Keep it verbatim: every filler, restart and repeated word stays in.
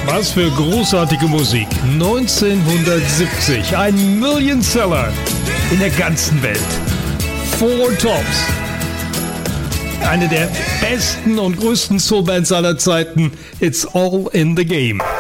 Was für großartige Musik. neunzehnhundertsiebzig, ein Millionseller in der ganzen Welt. Four Tops. Eine der besten und größten Soulbands aller Zeiten. It's all in the game.